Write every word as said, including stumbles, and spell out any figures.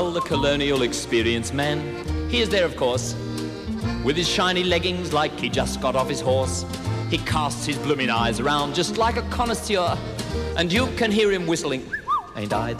Well, the colonial experience man, he is there, of course, with his shiny leggings like he just got off his horse. He casts his blooming eyes around just like a connoisseur, and you can hear him whistling, "Ain't I the